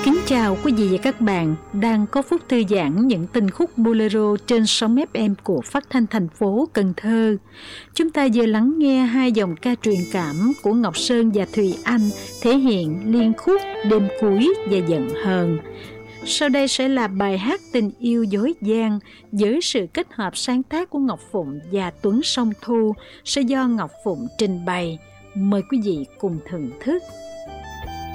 Kính chào quý vị và các bạn đang có phút thư giãn những tình khúc bolero trên sóng FM của Phát thanh thành phố Cần Thơ. Chúng ta vừa lắng nghe hai dòng ca truyền cảm của Ngọc Sơn và Thùy Anh thể hiện liên khúc Đêm Cuối và Giận Hờn. Sau đây sẽ là bài hát Tình Yêu Dối Gian với sự kết hợp sáng tác của Ngọc Phụng và Tuấn Song Thu sẽ do Ngọc Phụng trình bày. Mời quý vị cùng thưởng thức.